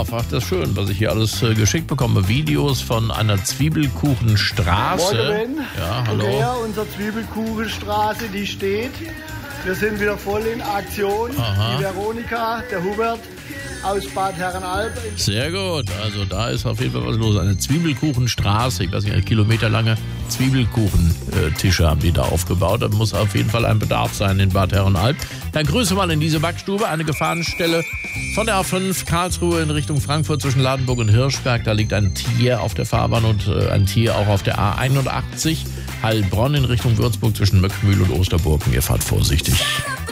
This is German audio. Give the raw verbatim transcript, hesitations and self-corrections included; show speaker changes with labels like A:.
A: Dorf. Ach, das ist schön, was ich hier alles äh, geschickt bekomme. Videos von einer Zwiebelkuchenstraße.
B: Morgen,
A: ja, hallo.
B: Okay, unsere Zwiebelkuchenstraße, die steht. Wir sind wieder voll in Aktion.
A: Aha.
B: Die Veronika, der Hubert aus Bad Herrenalb.
A: Sehr gut. Also da ist auf jeden Fall was los. Eine Zwiebelkuchenstraße. Ich weiß nicht, eine kilometerlange Zwiebelkuchentische haben die da aufgebaut. Da muss auf jeden Fall ein Bedarf sein in Bad Herrenalb. Dann Grüße mal in diese Backstube. Eine Gefahrenstelle von der A fünf Karlsruhe in Richtung Frankfurt zwischen Ladenburg und Hirschberg. Da liegt ein Tier auf der Fahrbahn und äh, ein Tier auch auf der A einundachtzig. Heilbronn in Richtung Würzburg zwischen Möckmühl und Osterburgen. Ihr fahrt vorsichtig.